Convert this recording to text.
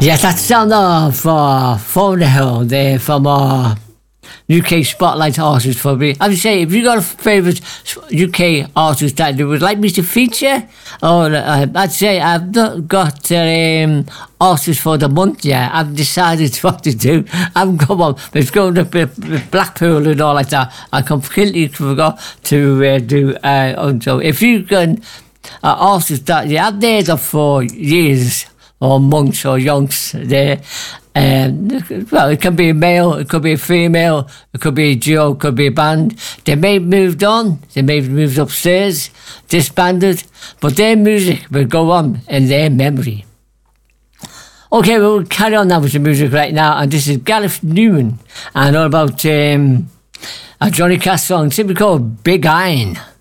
Yes, that's sound of Phone the Hill there from UK Spotlight artist for me. I would say, if you got a favourite UK artist that you would like me to feature, or I'd say I've not got artist for the month yet. I've decided what to do. I'm going it's going to be Blackpool and all like that. I completely forgot to do. So if you can artists that you have there for years, or monks or yonks there. Well, it can be a male, it could be a female, it could be a duo, it could be a band. They may have moved on, they may have moved upstairs, disbanded, but their music will go on in their memory. Okay, we'll carry on now with the music right now, and this is Gareth Newman, and all about a Johnny Cash song, simply called Big Iron.